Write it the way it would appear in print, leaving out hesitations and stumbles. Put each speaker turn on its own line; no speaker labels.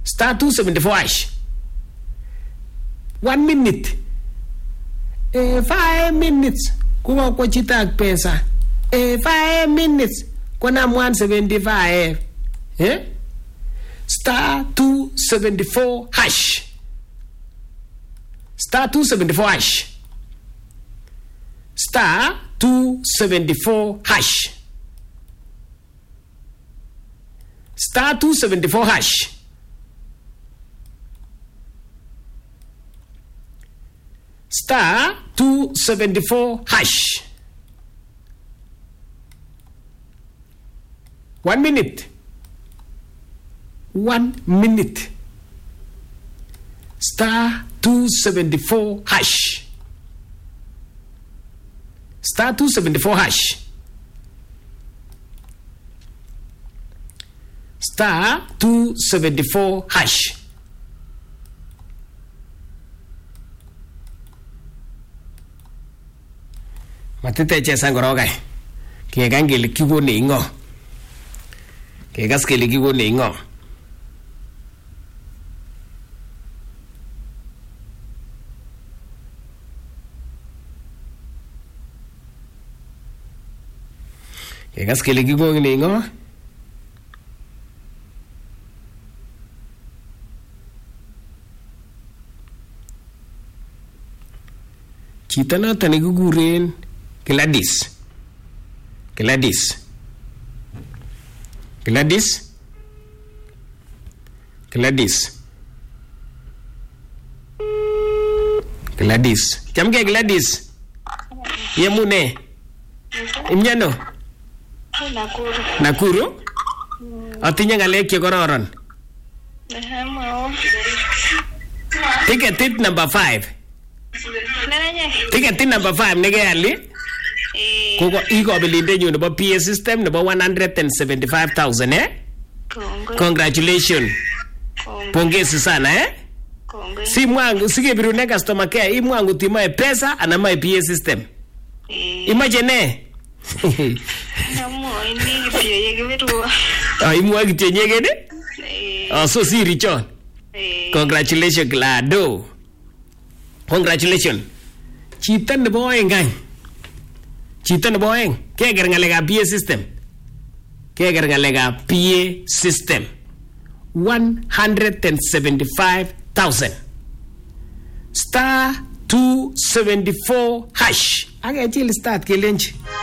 Star 274 hash. 1 minute. 5 minutes. Kuwa kwa chita pesa. 5 minutes. Kuna 175. Star 274 hash. Star 274 hash. Star 274 hash. Star 274 hash. Star 274 hash. 1 minute. 1 minute. Star 274 hash. Star 274 hash. Star 274 hash. Matete chesan korokai. Kekan kele kikone ngo. Kekas kele kikone ngo. Kekas kele kikone ngo. Chito noton nekikuren Gladys. Gladys. Gladys. Gladys. Gladys. Chamke Gladys. Yemune. Imnyano.
Nakuru.
Nakuru? Atinye ngalek che kororon. Ticket number 5. Ticket number 5 nekeali. Koko iko belindenyu nebo PA system nebo 175,000 Congratulations. Pongezi sana Si mwangu sikebirune customer care imwangu timae pesa ana mai PA system. Imaje ne? Imwa kityo nyegene? So si Richon. Congratulations Glado. Congratulations. Chito nebo oeng. Chito nebo oeng. Keker ngalekab PA system. Keker ngalekab PA system. 175,000. Star 274 hash. Akechil start kelenji.